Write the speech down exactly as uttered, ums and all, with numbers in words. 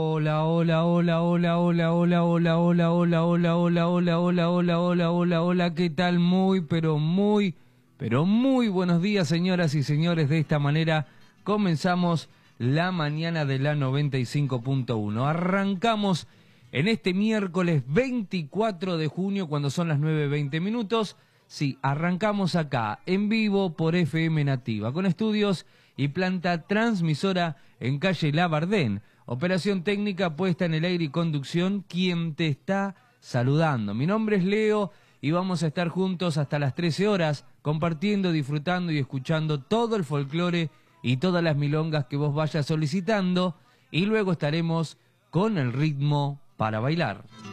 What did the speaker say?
Hola, hola, hola, hola, hola, hola, hola, hola, hola, hola, hola, hola, hola, hola, hola, hola, hola, ¿qué tal? Muy, pero muy, pero muy buenos días, señoras y señores. De esta manera comenzamos la mañana de la noventa y cinco punto uno. Arrancamos en este miércoles veinticuatro de junio, cuando son las nueve veinte minutos. Sí, arrancamos acá, en vivo por F M Nativa, con estudios y planta transmisora en calle Labardén. Operación técnica, puesta en el aire y conducción, quien te está saludando. Mi nombre es Leo y vamos a estar juntos hasta las trece horas, compartiendo, disfrutando y escuchando todo el folclore y todas las milongas que vos vayas solicitando, y luego estaremos con el ritmo para bailar.